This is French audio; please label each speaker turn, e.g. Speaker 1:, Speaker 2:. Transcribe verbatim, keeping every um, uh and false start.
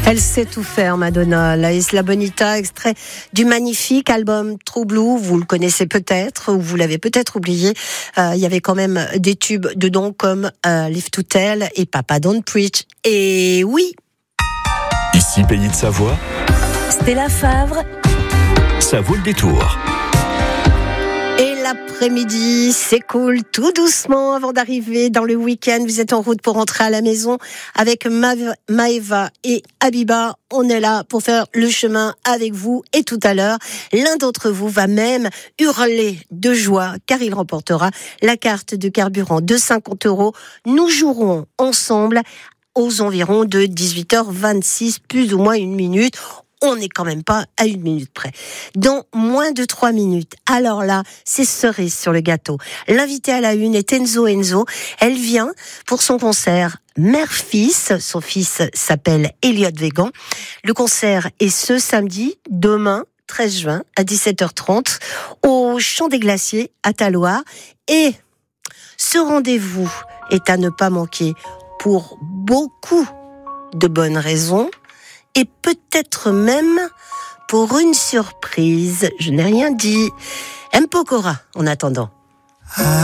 Speaker 1: Elle sait tout faire, Madonna. La Isla Bonita, extrait du magnifique album True Blue. Vous le connaissez peut-être, ou vous l'avez peut-être oublié. Euh, il y avait quand même des tubes dedans comme euh, Live to Tell et Papa Don't Preach. Et oui.
Speaker 2: Ici, Pays de Savoie.
Speaker 1: Stella Favre.
Speaker 2: Ça vaut le détour.
Speaker 1: Et l'après-midi s'écoule tout doucement avant d'arriver dans le week-end. Vous êtes en route pour rentrer à la maison avec Maëva et Habiba. On est là pour faire le chemin avec vous. Et tout à l'heure, l'un d'entre vous va même hurler de joie car il remportera la carte de carburant de cinquante euros. Nous jouerons ensemble aux environs de dix-huit heures vingt-six, plus ou moins une minute. On n'est quand même pas à une minute près. Dans moins de trois minutes. Alors là, c'est cerise sur le gâteau. L'invité à la une est Enzo Enzo. Elle vient pour son concert Mère-Fils. Son fils s'appelle Elliot Végan. Le concert est ce samedi, demain, treize juin, à dix-sept heures trente, au Champ des Glaciers, à Talloires. Et ce rendez-vous est à ne pas manquer pour beaucoup de bonnes raisons. Et peut-être même pour une surprise. Je n'ai rien dit. M. Pokora, en attendant.